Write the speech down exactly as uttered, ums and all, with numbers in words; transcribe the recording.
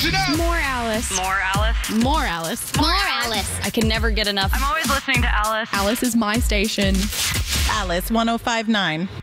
Listen up. More Alice. More Alice. More Alice. More Alice. I can never get enough. I'm always listening to Alice. Alice is my station. Alice one oh five point nine.